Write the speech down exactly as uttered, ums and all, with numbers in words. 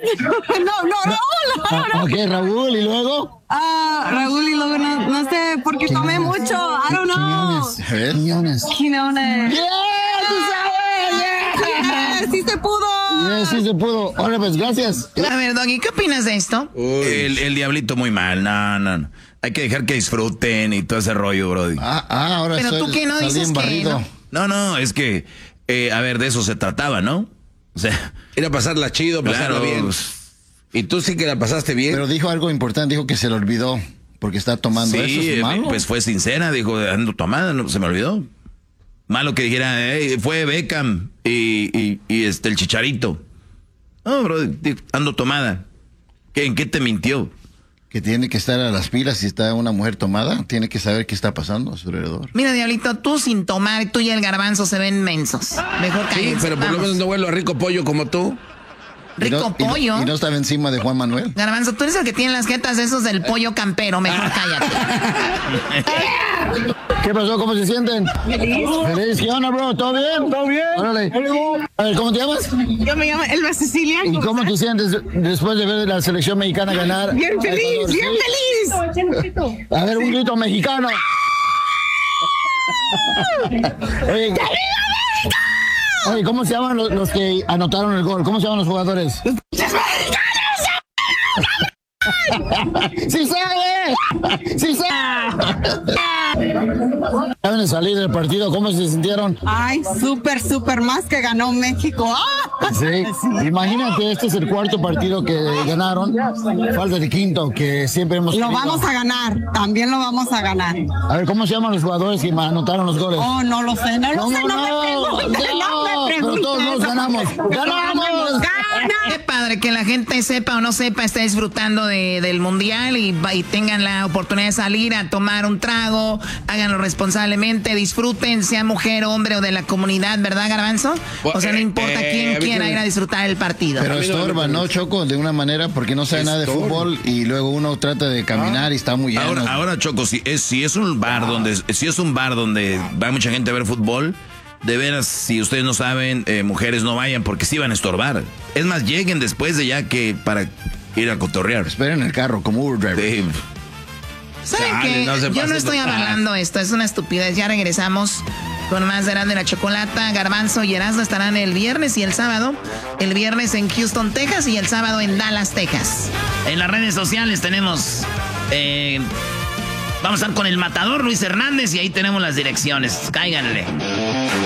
No, no, Raúl. Ah, ok, Raúl, ¿y luego? Ah, Raúl, y luego no, no sé, porque tomé mucho. I don't know. Quiñones. A ver. Quiñones. Quinones. ¡Yeah! ¡Tú sabes! ¡Yeah! Yeah, sí se pudo. Yeah, sí se pudo. Ahora pues, gracias. A ver, Doggy, ¿qué opinas de esto? El, el diablito muy mal, no, no, no. Hay que dejar que disfruten y todo ese rollo, brody. Ah, ah, ahora Pero soy, tú que no salí dices en que barrido. no. No, no, es que, eh, a ver, de eso se trataba, ¿no? O sea, Era pasarla chido, pasarla claro, bien. pues, Y tú sí que la pasaste bien. Pero dijo algo importante, dijo que se le olvidó porque está tomando sí, eso. ¿Es eh, malo? pues fue sincera, dijo, ando tomada, no, se me olvidó. Malo que dijera, hey, fue Beckham y, y, y este, el Chicharito. No, bro, ando tomada. ¿Qué, ¿En qué te mintió? Que tiene que estar a las pilas si está una mujer tomada, tiene que saber qué está pasando a su alrededor. Mira, Diablito, tú sin tomar, tú y el garbanzo se ven mensos. Mejor Sí, cállense, pero por lo vamos. menos no huelo a rico pollo como tú. Y no- Rico y no- pollo. Y no, estaba encima de Juan Manuel. Garbanzo, tú eres el que tiene las jetas de esos del pollo campero. Mejor cállate. ¿Qué pasó? ¿Cómo se sienten? Feliz. ¿Feliz? ¿Qué onda, bro? ¿Todo bien? ¿Todo bien? Órale. A ver, ¿cómo te llamas? Yo me llamo Elba Cecilia. ¿Y cómo te sientes después de ver la selección mexicana ganar? Bien a feliz, Ecuador? bien ¿Sí? feliz. A ver, un grito mexicano. Oye, oye, ¿cómo se llaman los, los que anotaron el gol? ¿Cómo se llaman los jugadores? ¡Sí sabe! ¡Sí sabe! Saben de salir del partido, ¿cómo se sintieron? Ay, súper, súper más que ganó México. ¡Ah! Sí. Imagínate, este es el cuarto partido que ganaron. Falta el quinto, que siempre hemos Lo tenido. vamos a ganar, también lo vamos a ganar. A ver, ¿cómo se llaman los jugadores que anotaron los goles? Oh, no lo sé, no lo ¿Cómo sé, no, me preguntes, no, me pero preguntes. todos nos ganamos. ¡Ganamos! Qué padre que la gente sepa o no sepa, esté disfrutando de, del mundial y, y tengan la oportunidad de salir a tomar un trago, háganlo responsablemente, disfruten, sea mujer, hombre o de la comunidad, ¿verdad, Garbanzo? O sea, no importa Eh, quién a mí quiera que- ir a disfrutar el partido. Pero A mí no me estorba, ¿no, parece. Choco? De una manera, porque no sabe nada de Estorba. fútbol y luego uno trata de caminar y está muy lleno. Ahora, ahora Choco, si es, si es un bar donde, si es un bar donde va mucha gente a ver fútbol, de veras, si ustedes no saben, eh, mujeres no vayan porque sí van a estorbar. Es más, lleguen después de ya que para ir a cotorrear. Esperen el carro como Uber driver. Sí. ¿Saben Chale, qué? no se Yo no pasen estoy de- avalando esto, es una estupidez. Ya regresamos con más de Erasmo y la Chocolata. Garbanzo y Erasmo estarán el viernes y el sábado. El viernes en Houston, Texas y el sábado en Dallas, Texas. En las redes sociales tenemos... eh, vamos a estar con el matador Luis Hernández y ahí tenemos las direcciones. Cáiganle.